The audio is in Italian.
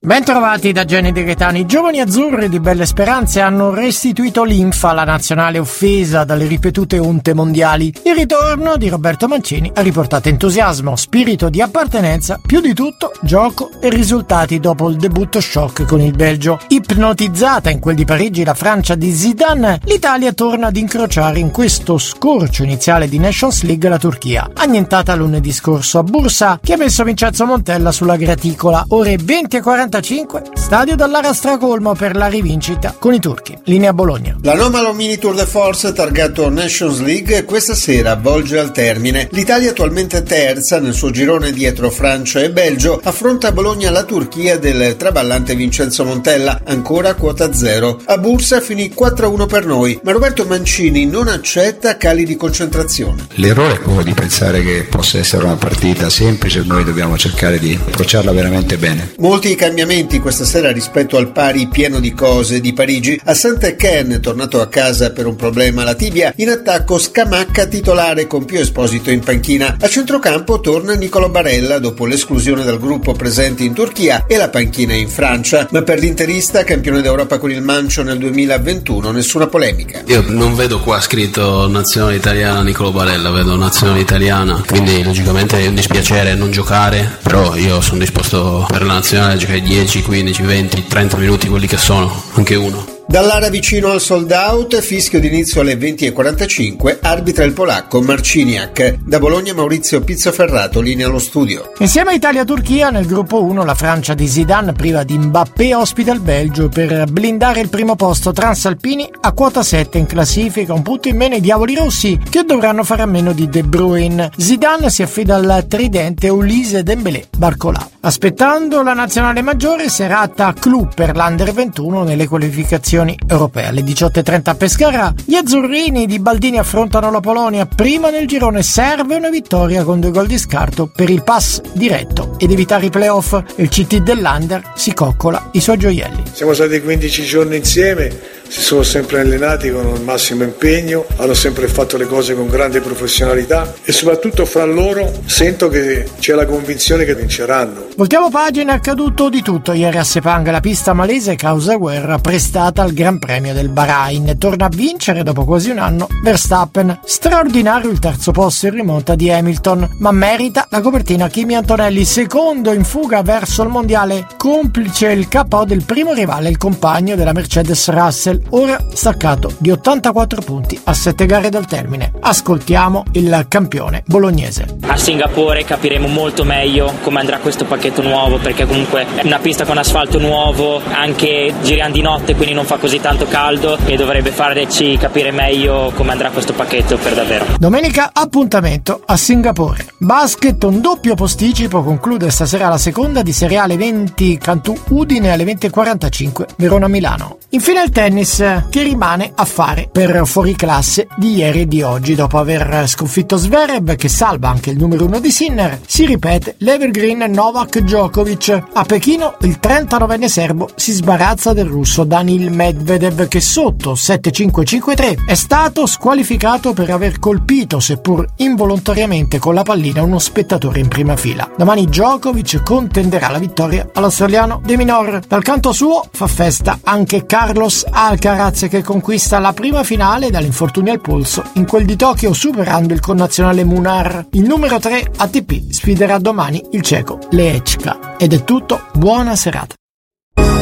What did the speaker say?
Bentrovati da Gianni De Gaetani. I giovani azzurri di Belle Speranze hanno restituito linfa alla nazionale offesa dalle ripetute onte mondiali. Il ritorno di Roberto Mancini ha riportato entusiasmo, spirito di appartenenza, più di tutto gioco e risultati dopo il debutto shock con il Belgio. Ipnotizzata in quel di Parigi la Francia di Zidane, l'Italia torna ad incrociare in questo scorcio iniziale di Nations League la Turchia, annientata lunedì scorso a Bursa, che ha messo Vincenzo Montella sulla graticola. Ore 20:45, stadio dall'Ara stracolmo per la rivincita con i turchi. Linea Bologna. L'anomalo mini Tour de Force targato Nations League questa sera volge al termine. L'Italia, attualmente terza nel suo girone dietro Francia e Belgio, affronta a Bologna la Turchia del traballante Vincenzo Montella, ancora a quota zero. A Bursa finì 4-1 per noi, ma Roberto Mancini non accetta cali di concentrazione. L'errore è quello di pensare che possa essere una partita semplice, noi dobbiamo cercare di approcciarla veramente bene. Molti i cambiamenti questa sera rispetto al pari pieno di cose di Parigi. Assente Ken, tornato a casa per un problema alla tibia, in attacco Scamacca titolare con Pio Esposito in panchina. A centrocampo torna Nicolo Barella dopo l'esclusione dal gruppo presente in Turchia e la panchina in Francia, ma per l'interista, campione d'Europa con il Mancio nel 2021, nessuna polemica. Io non vedo qua scritto nazionale italiana Nicolo Barella, vedo nazionale italiana, quindi logicamente è un dispiacere non giocare, però io sono disposto per la nazionale a giocare 10, 15, 20, 30 minuti, quelli che sono, anche uno. Dall'area vicino al sold out, fischio d'inizio alle 20:45, arbitra il polacco Marciniak. Da Bologna Maurizio Pizzoferrato, linea allo studio. Insieme a Italia-Turchia nel gruppo 1 la Francia di Zidane priva di Mbappé ospita il Belgio per blindare il primo posto. Transalpini a quota 7 in classifica, un punto in meno i diavoli rossi che dovranno fare a meno di De Bruyne. Zidane si affida al tridente Ulise Dembélé Barcola. Aspettando la nazionale maggiore, serata clou per l'Under 21 nelle qualificazioni europee. Alle 18:30 a Pescara gli azzurrini di Baldini affrontano la Polonia. Prima nel girone serve una vittoria con 2 gol di scarto per il pass diretto ed evitare i playoff. Il CT dell'Under si coccola i suoi gioielli. Siamo stati 15 giorni insieme, si sono sempre allenati con il massimo impegno, hanno sempre fatto le cose con grande professionalità e soprattutto fra loro sento che c'è la convinzione che vinceranno. Voltiamo pagina, è accaduto di tutto ieri a Sepang. La pista malese causa guerra prestata al Gran Premio del Bahrain. Torna a vincere dopo quasi un anno Verstappen. Straordinario il terzo posto in rimonta di Hamilton, ma merita la copertina Kimi Antonelli, secondo in fuga verso il mondiale, complice il KO del primo rivale, il compagno della Mercedes Russell, ora staccato di 84 punti a 7 gare dal termine. Ascoltiamo il campione bolognese. A Singapore capiremo molto meglio come andrà questo pacchetto nuovo, perché comunque è una pista con asfalto nuovo, anche giriamo di notte quindi non fa così tanto caldo e dovrebbe farci capire meglio come andrà questo pacchetto per davvero. Domenica appuntamento a Singapore. Basket, un doppio posticipo, conclude stasera la seconda di Serie A alle 20 Cantù Udine, alle 20:45 Verona Milano. Infine il tennis, che rimane a fare per fuoriclasse di ieri e di oggi. Dopo aver sconfitto Zverev, che salva anche il numero 1 di Sinner, si ripete l'Evergreen Novak Djokovic. A Pechino il 39enne serbo si sbarazza del russo Daniil Medvedev, che sotto 7-5-5-3 è stato squalificato per aver colpito, seppur involontariamente, con la pallina uno spettatore in prima fila. Domani Djokovic contenderà la vittoria all'australiano De Minaur. Dal canto suo fa festa anche Carlos Alcaraz, che conquista la prima finale dall'infortunio al polso in quel di Tokyo, superando il connazionale Munar. Il numero 3 ATP sfiderà domani il ceco Lehečka. Ed è tutto, buona serata.